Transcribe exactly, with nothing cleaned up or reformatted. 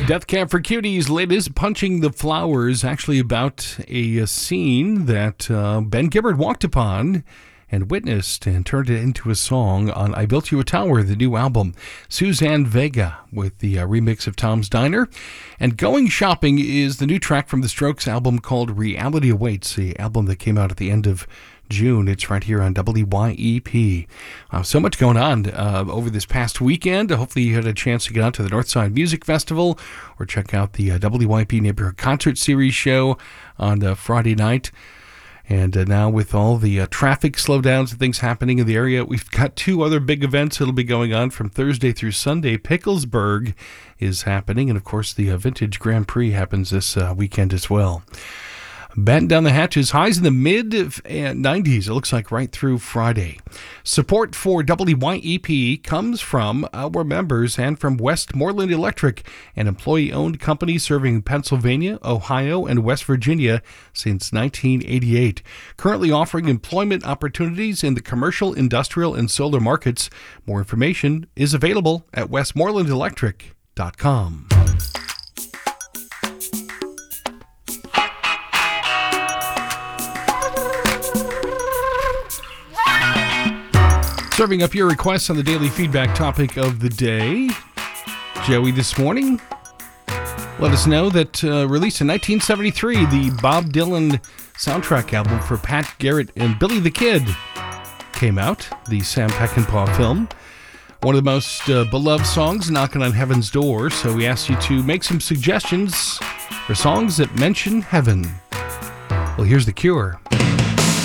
Death Camp for Cuties latest Punching the Flowers, actually about a, a scene that uh, Ben Gibbard walked upon and witnessed and turned it into a song on I Built You a Tower, the new album. Suzanne Vega with the uh, remix of Tom's Diner. And Going Shopping is the new track from the Strokes album called Reality Awaits, the album that came out at the end of June. It's right here on W Y E P. Uh, so much going on uh, over this past weekend. Hopefully you had a chance to get out to the Northside Music Festival or check out the uh, W Y E P Neighborhood Concert Series show on uh, Friday night. And uh, now with all the uh, traffic slowdowns and things happening in the area, we've got two other big events that'll be going on from Thursday through Sunday. Picklesburg is happening, and of course the uh, Vintage Grand Prix happens this uh, weekend as well. Batten down the hatches, highs in the mid nineties, it looks like right through Friday. Support for W Y E P comes from our members and from Westmoreland Electric, an employee-owned company serving Pennsylvania, Ohio, and West Virginia since nineteen eighty-eight. Currently offering employment opportunities in the commercial, industrial, and solar markets. More information is available at westmoreland electric dot com. Serving up your requests on the daily feedback topic of the day. Joey this morning let us know that uh, released in nineteen seventy-three, the Bob Dylan soundtrack album for Pat Garrett and Billy the Kid came out, the Sam Peckinpah film. One of the most uh, beloved songs, Knocking on Heaven's Door, so we asked you to make some suggestions for songs that mention heaven. Well, here's The Cure.